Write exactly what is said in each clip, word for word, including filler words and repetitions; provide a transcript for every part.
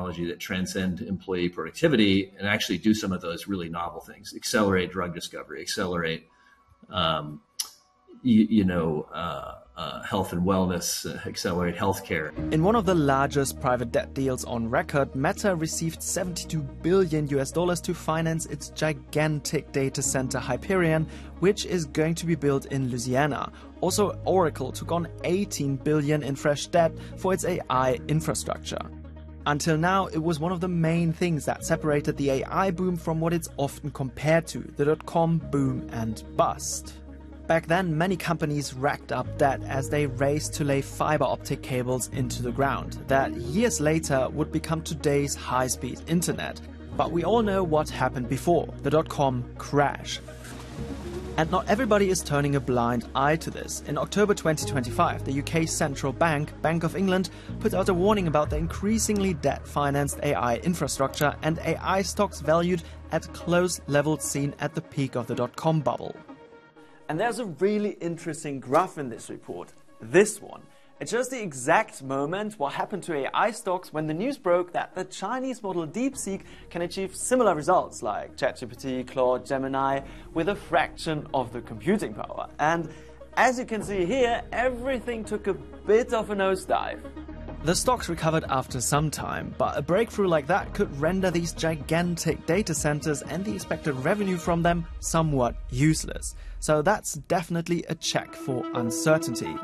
technology that transcend employee productivity and actually do some of those really novel things, accelerate drug discovery, accelerate, um, you, you know, uh, uh, health and wellness, uh, accelerate healthcare. In one of the largest private debt deals on record, Meta received seventy-two billion U S dollars to finance its gigantic data center Hyperion, which is going to be built in Louisiana. Also, Oracle took on eighteen billion in fresh debt for its A I infrastructure. Until now, it was one of the main things that separated the A I boom from what it's often compared to, the dot-com boom and bust. Back then, many companies racked up debt as they raced to lay fiber optic cables into the ground that years later would become today's high-speed internet. But we all know what happened before, the dot-com crash. And not everybody is turning a blind eye to this. In October twenty twenty-five, the U K's central bank, Bank of England, put out a warning about the increasingly debt-financed A I infrastructure and A I stocks valued at close levels seen at the peak of the dot-com bubble. And there's a really interesting graph in this report, this one. It shows the exact moment what happened to A I stocks when the news broke that the Chinese model DeepSeek can achieve similar results like ChatGPT, Claude, Gemini with a fraction of the computing power. And as you can see here, everything took a bit of a nosedive. The stocks recovered after some time, but a breakthrough like that could render these gigantic data centers and the expected revenue from them somewhat useless. So that's definitely a check for uncertainty.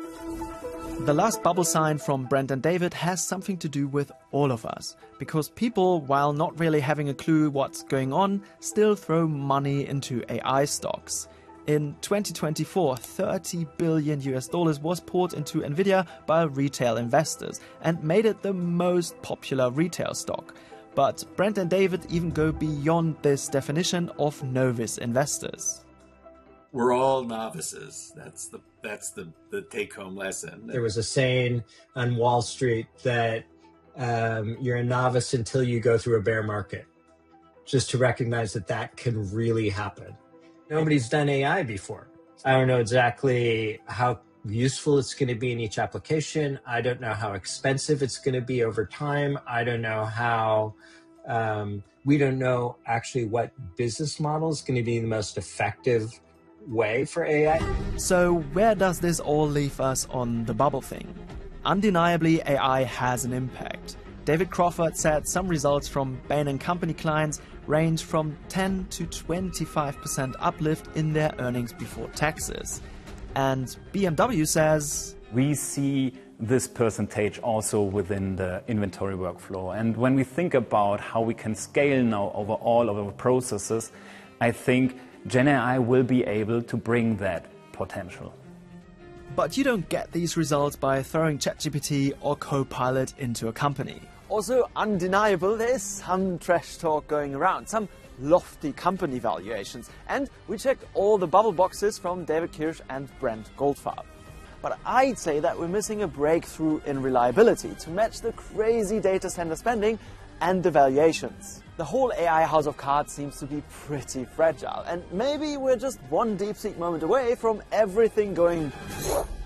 The last bubble sign from Brent and David has something to do with all of us, because people, while not really having a clue what's going on, still throw money into A I stocks. In twenty twenty-four, thirty billion U S dollars was poured into Nvidia by retail investors and made it the most popular retail stock. But Brent and David even go beyond this definition of novice investors. We're all novices. That's the that's the, the take-home lesson. There was a saying on Wall Street that um, you're a novice until you go through a bear market. Just to recognize that that can really happen. Nobody's done A I before. I don't know exactly how useful it's going to be in each application. I don't know how expensive it's going to be over time. I don't know how, um, we don't know actually what business model is going to be the most effective way for A I. So where does this all leave us on the bubble thing? Undeniably, A I has an impact. David Crawford said some results from Bain and Company clients range from ten to twenty-five percent uplift in their earnings before taxes. And B M W says, we see this percentage also within the inventory workflow. And when we think about how we can scale now over all of our processes, I think Gen A I will be able to bring that potential. But you don't get these results by throwing ChatGPT or Copilot into a company. Also undeniable, there is some trash talk going around, some lofty company valuations, and we checked all the bubble boxes from David Kirsch and Brent Goldfarb. But I'd say that we're missing a breakthrough in reliability to match the crazy data center spending and the valuations. The whole A I house of cards seems to be pretty fragile, and maybe we're just one DeepSeek moment away from everything going